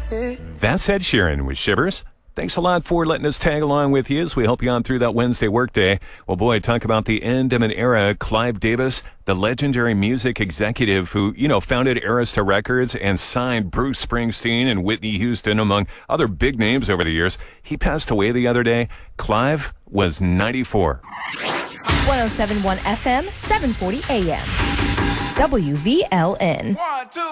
That's Ed Sheeran with Shivers. Thanks a lot for letting us tag along with you as we help you on through that Wednesday workday. Well, boy, talk about the end of an era. Clive Davis, the legendary music executive who, founded Arista Records and signed Bruce Springsteen and Whitney Houston, among other big names over the years. He passed away the other day. Clive was 94. 107.1 FM, 740 AM. WVLN.